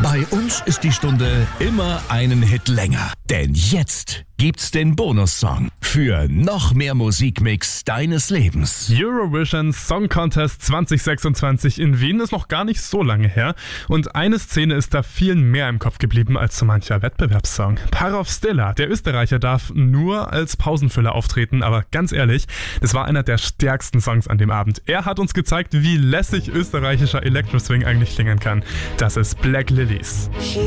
Bei uns ist die Stunde immer einen Hit länger. Denn jetzt gibt's den Bonussong für noch mehr Musikmix deines Lebens. Eurovision Song Contest 2026 in Wien ist noch gar nicht so lange her. Und eine Szene ist da vielen mehr im Kopf geblieben als so mancher Wettbewerbssong. Parov Stilla, der Österreicher, darf nur als Pausenfüller auftreten. Aber ganz ehrlich, das war einer der stärksten Songs an dem Abend. Er hat uns gezeigt, wie lässig österreichischer Electro-Swing eigentlich klingen kann. Das ist Black Lilies.